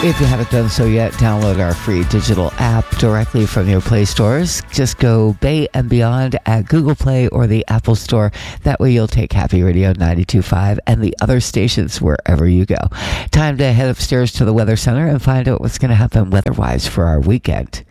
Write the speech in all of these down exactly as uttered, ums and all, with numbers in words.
If you haven't done so yet, download our free digital app directly from your Play stores. Just go Bay and Beyond at Google Play or the Apple Store. That way you'll take Happy Radio ninety-two point five and the other stations wherever you go. Time to head upstairs to the Weather Center and find out what's going to happen weather-wise for our weekend.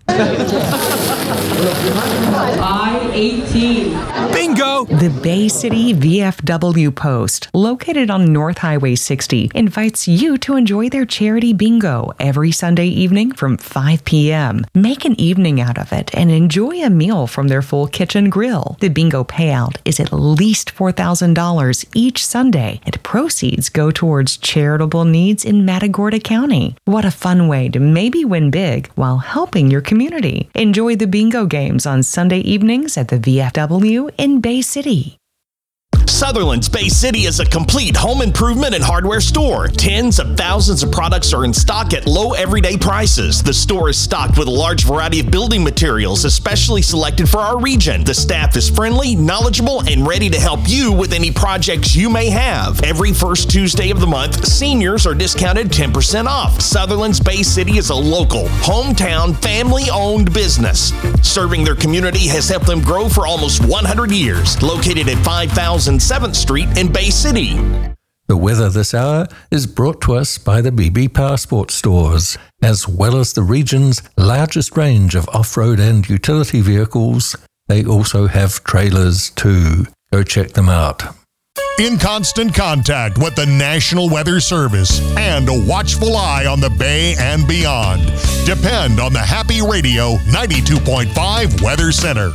I eighteen. Bingo! The Bay City V F W Post, located on North Highway sixty, invites you to enjoy their charity bingo every Sunday evening from five p.m. Make an evening out of it and enjoy a meal from their full kitchen grill. The bingo payout is at least four thousand dollars each Sunday, and proceeds go towards charitable needs in Matagorda County. What a fun way to maybe win big while helping your community. Enjoy the bingo games on Sunday evenings at the V F W in Bay City. Sutherland's Bay City is a complete home improvement and hardware store. Tens of thousands of products are in stock at low everyday prices. The store is stocked with a large variety of building materials, especially selected for our region. The staff is friendly, knowledgeable, and ready to help you with any projects you may have. Every first Tuesday of the month, seniors are discounted ten percent off. Sutherland's Bay City is a local, hometown, family-owned business. Serving their community has helped them grow for almost one hundred years. Located at five thousand seventh Street in Bay City. The weather this hour is brought to us by the B B Powersport stores, as well as the region's largest range of off-road and utility vehicles. They also have trailers too. Go check them out. In constant contact with the National Weather Service and a watchful eye on the Bay and beyond. Depend on the Happy Radio ninety-two point five Weather Center.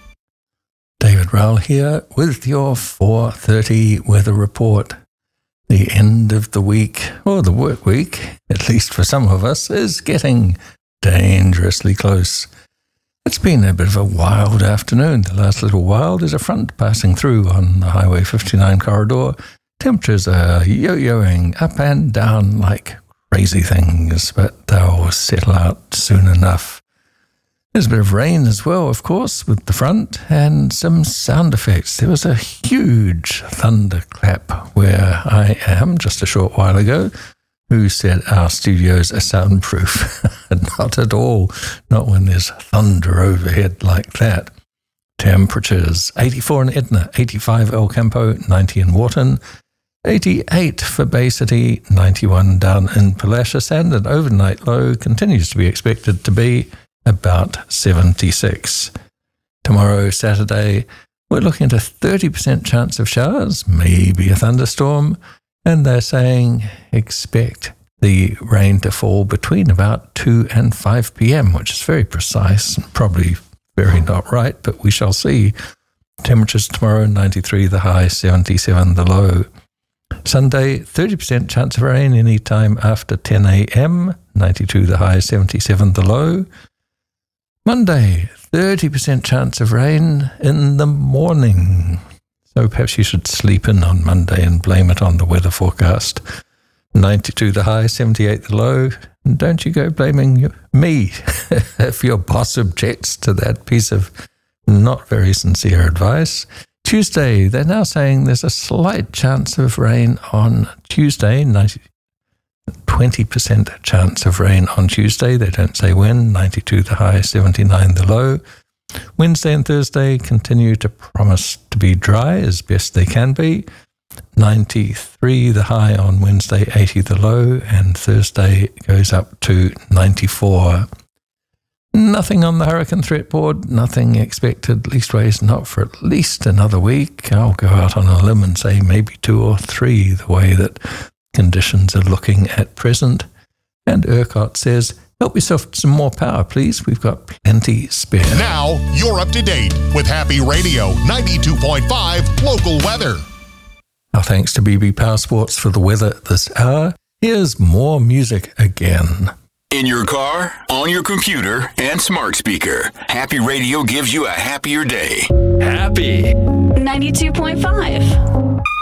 David Rowell here with your four thirty weather report. The end of the week, or the work week, at least for some of us, is getting dangerously close. It's been a bit of a wild afternoon. The last little while, there's a front passing through on the Highway fifty-nine corridor. Temperatures are yo-yoing up and down like crazy things, but they'll settle out soon enough. There's a bit of rain as well, of course, with the front, and some sound effects. There was a huge thunderclap where I am just a short while ago. Who said our studios are soundproof? Not at all. Not when there's thunder overhead like that. Temperatures, eighty-four in Edna, eighty-five El Campo, ninety in Wharton, eighty-eight for Bay City, ninety-one down in Palacios, and an overnight low continues to be expected to be about seventy-six. Tomorrow, Saturday, we're looking at a thirty percent chance of showers, maybe a thunderstorm, and they're saying expect the rain to fall between about two and five p.m., which is very precise and probably very not right, but we shall see. Temperatures tomorrow, ninety-three the high, seventy-seven the low. Sunday, thirty percent chance of rain any time after ten a.m., ninety-two the high, seventy-seven the low. Monday, thirty percent chance of rain in the morning. So perhaps you should sleep in on Monday and blame it on the weather forecast. ninety-two the high, seventy-eight the low. And don't you go blaming me if your boss objects to that piece of not very sincere advice. Tuesday, they're now saying there's a slight chance of rain on Tuesday, ninety twenty percent chance of rain on Tuesday. They don't say when. ninety-two the high, seventy-nine the low. Wednesday and Thursday continue to promise to be dry as best they can be. ninety-three the high on Wednesday, eighty the low, and Thursday goes up to ninety-four. Nothing on the hurricane threat board, nothing expected, leastways not for at least another week. I'll go out on a limb and say maybe two or three, the way that conditions are looking at present. And ERCOT says, help yourself to some more power, please. We've got plenty spare. Now, you're up to date with Happy Radio ninety-two point five local weather. Our thanks to B B Powersports for the weather this hour. Here's more music again. In your car, on your computer, and smart speaker, Happy Radio gives you a happier day. Happy ninety-two point five.